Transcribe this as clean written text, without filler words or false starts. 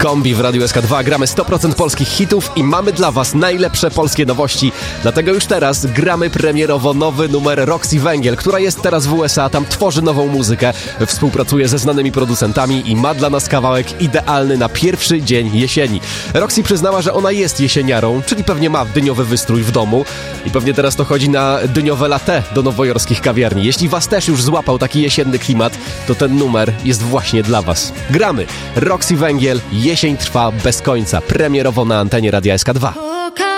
Kombi w Radiu SK2. Gramy 100% polskich hitów i mamy dla Was najlepsze polskie nowości. Dlatego już teraz gramy premierowo nowy numer Roxy Węgiel, która jest teraz w USA, tam tworzy nową muzykę, współpracuje ze znanymi producentami i ma dla nas kawałek idealny na pierwszy dzień jesieni. Roxy przyznała, że ona jest jesieniarą, czyli pewnie ma dyniowy wystrój w domu i pewnie teraz to chodzi na dyniowe latte do nowojorskich kawiarni. Jeśli Was też już złapał taki jesienny klimat, to ten numer jest właśnie dla Was. Gramy Roxy Węgiel, jesień trwa bez końca, premierowo na antenie Radia SK2.